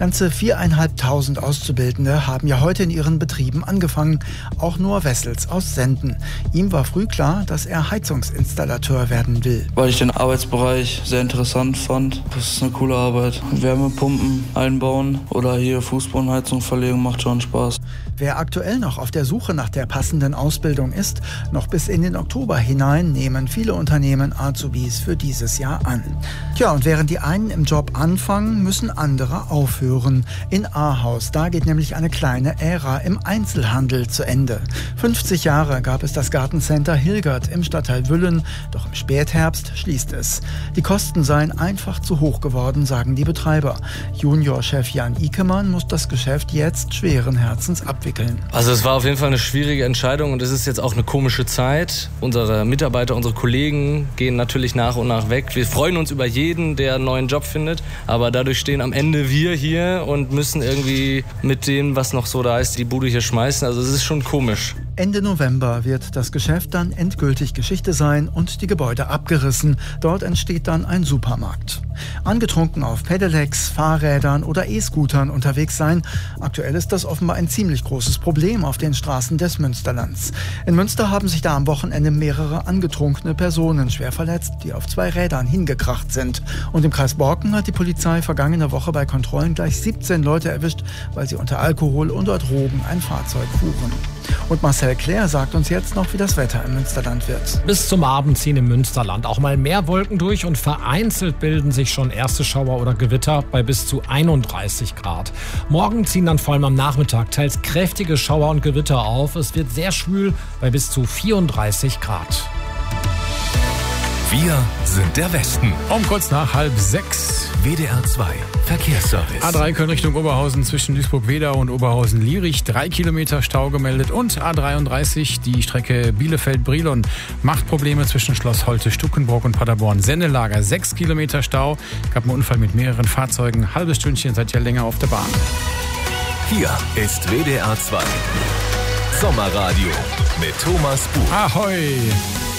Ganze 4.500 Auszubildende haben ja heute in ihren Betrieben angefangen. Auch Noah Wessels aus Senden. Ihm war früh klar, dass er Heizungsinstallateur werden will. Weil ich den Arbeitsbereich sehr interessant fand. Das ist eine coole Arbeit. Wärmepumpen einbauen oder hier Fußbodenheizung verlegen macht schon Spaß. Wer aktuell noch auf der Suche nach der passenden Ausbildung ist, noch bis in den Oktober hinein nehmen viele Unternehmen Azubis für dieses Jahr an. Tja, und während die einen im Job anfangen, müssen andere aufhören. In Ahaus, da geht nämlich eine kleine Ära im Einzelhandel zu Ende. 50 Jahre gab es das Gartencenter Hilgert im Stadtteil Wüllen, doch im Spätherbst schließt es. Die Kosten seien einfach zu hoch geworden, sagen die Betreiber. Juniorchef Jan Ikemann muss das Geschäft jetzt schweren Herzens abwickeln. Also es war auf jeden Fall eine schwierige Entscheidung und es ist jetzt auch eine komische Zeit. Unsere Mitarbeiter, unsere Kollegen gehen natürlich nach und nach weg. Wir freuen uns über jeden, der einen neuen Job findet, aber dadurch stehen am Ende wir hier und müssen irgendwie mit dem, was noch so da ist, die Bude hier schmeißen. Also es ist schon komisch. Ende November wird das Geschäft dann endgültig Geschichte sein und die Gebäude abgerissen. Dort entsteht dann ein Supermarkt. Angetrunken auf Pedelecs, Fahrrädern oder E-Scootern unterwegs sein. Aktuell ist das offenbar ein ziemlich großes Problem auf den Straßen des Münsterlands. In Münster haben sich da am Wochenende mehrere angetrunkene Personen schwer verletzt, die auf 2 Rädern hingekracht sind. Und im Kreis Borken hat die Polizei vergangene Woche bei Kontrollen gleich 17 Leute erwischt, weil sie unter Alkohol oder Drogen ein Fahrzeug fuhren. Und Marcel Claire sagt uns jetzt noch, wie das Wetter im Münsterland wird. Bis zum Abend ziehen im Münsterland auch mal mehr Wolken durch und vereinzelt bilden sich schon erste Schauer oder Gewitter bei bis zu 31 Grad. Morgen ziehen dann vor allem am Nachmittag teils kräftige Schauer und Gewitter auf. Es wird sehr schwül bei bis zu 34 Grad. Wir sind der Westen. Um kurz nach 5:30. WDR 2 Verkehrsservice. A3 Köln Richtung Oberhausen zwischen Duisburg-Wedau und Oberhausen-Lierich. 3 Kilometer Stau gemeldet. Und A33, die Strecke Bielefeld-Brilon, macht Probleme zwischen Schloss Holte, Stuckenbrock und Paderborn-Sennelager. 6 Kilometer Stau. Gab einen Unfall mit mehreren Fahrzeugen. Halbes Stündchen, seid ihr länger auf der Bahn. Hier ist WDR 2 Sommerradio mit Thomas Buch. Ahoi!